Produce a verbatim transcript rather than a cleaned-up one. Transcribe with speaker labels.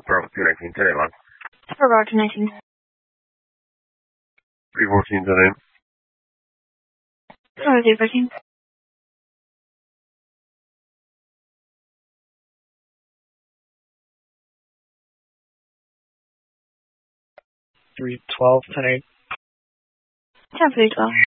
Speaker 1: Bravo two nineteen, ten eight one.
Speaker 2: Bravo two nineteen.
Speaker 1: three fourteen, ten eight.
Speaker 2: Bravo three fourteen.
Speaker 3: three twelve, ten eight.
Speaker 2: ten three twelve.